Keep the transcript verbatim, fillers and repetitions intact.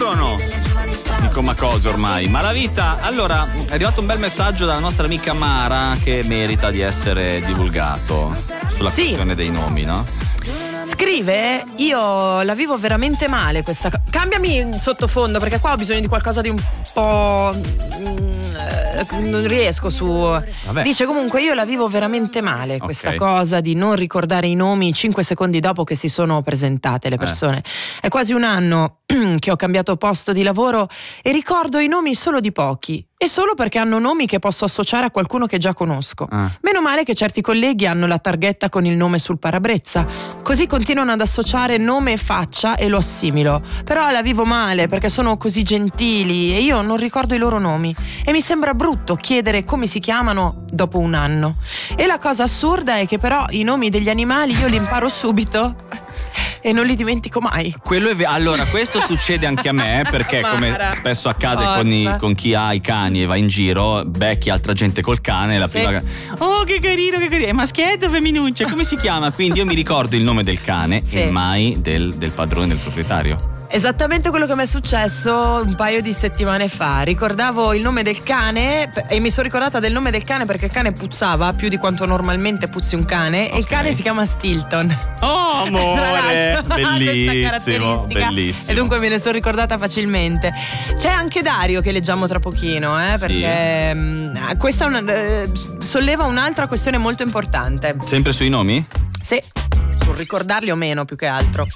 furono. Dico ma cosa ormai? Ma la vita. Allora, è arrivato un bel messaggio dalla nostra amica Mara che merita di essere divulgato sulla sì. questione dei nomi, no? Scrive: io la vivo veramente male questa co- cambiami in sottofondo perché qua ho bisogno di qualcosa di un po'. Non riesco su. Vabbè. Dice comunque io la vivo veramente male questa Ok. cosa di non ricordare i nomi cinque secondi dopo che si sono presentate le persone. Eh. È quasi un anno che ho cambiato posto di lavoro e ricordo i nomi solo di pochi. E solo perché hanno nomi che posso associare a qualcuno che già conosco. Ah. Meno male che certi colleghi hanno la targhetta con il nome sul parabrezza, così continuano ad associare nome e faccia e lo assimilo. Però la vivo male perché sono così gentili e io non ricordo i loro nomi e mi sembra brutto chiedere come si chiamano dopo un anno. E la cosa assurda è che però i nomi degli animali io li imparo subito e non li dimentico mai. Quello è ve- allora, questo succede anche a me perché come Mara, spesso accade forza. con, i- con chi ha i cani e va in giro, becchi altra gente col cane e la Sì. prima oh che carino, che carino, è maschietto o femminuccia, come si chiama? Quindi io mi ricordo il nome del cane Sì. e mai del, del padrone, del proprietario. Esattamente quello che mi è successo un paio di settimane fa. Ricordavo il nome del cane p- e mi sono ricordata del nome del cane perché il cane puzzava più di quanto normalmente puzzi un cane. Ok. E il cane si chiama Stilton. Oh amore, Tra l'altro, ha questa bellissimo, caratteristica. bellissimo. E dunque me ne sono ricordata facilmente. C'è anche Dario che leggiamo tra pochino, eh, perché mh, questa è una, eh, solleva un'altra questione molto importante. Sempre sui nomi? Sì, sul ricordarli o meno più che altro.